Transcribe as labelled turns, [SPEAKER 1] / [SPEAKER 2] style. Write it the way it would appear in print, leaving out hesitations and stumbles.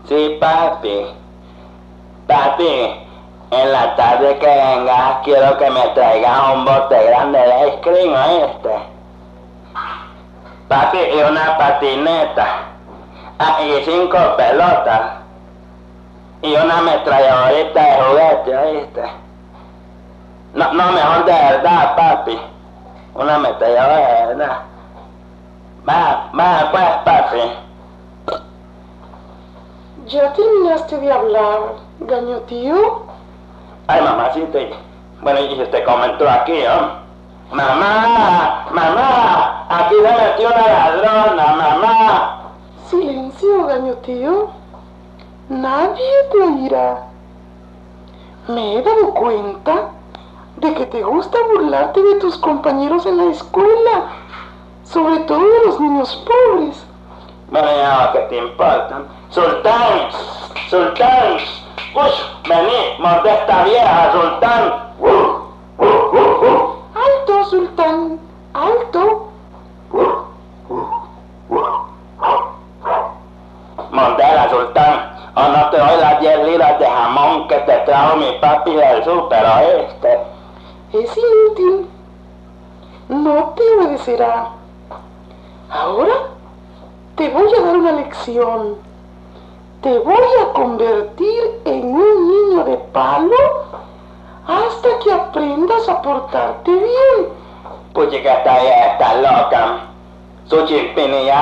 [SPEAKER 1] Sí, papi. Papi, en la tarde que vengas quiero que me traigas un bote grande de ice cream, ¿oíste? Papi, y una patineta. Ah, y 5 pelotas. Y una ametralladorita de juguete, ¿oíste? No, mejor de verdad, papi. Una ametralladora de verdad. Va, pues, papi.
[SPEAKER 2] ¿Ya terminaste de hablar, Gañotío?
[SPEAKER 1] Ay, mamacita. Bueno, y se te comentó aquí, ¿no? Mamá, aquí se metió una ladrona, mamá.
[SPEAKER 2] Silencio, Gañotío. Nadie te oirá. Me he dado cuenta de que te gusta burlarte de tus compañeros en la escuela, sobre todo de los niños pobres.
[SPEAKER 1] Bueno, ya, ¿qué te importa? Sultán, uy, vení, morde esta vieja, Sultán.
[SPEAKER 2] Alto, Sultán, alto.
[SPEAKER 1] Mordela, Sultán, o no te doy las 10 libras de jamón que te trajo mi papi del súper, ¿oíste?
[SPEAKER 2] Es inútil. No te obedecerá. Ahora te voy a dar una lección. Te voy a convertir en un niño de palo hasta que aprendas a portarte bien.
[SPEAKER 1] Puchi, que esta vieja está loca. Su chimpinilla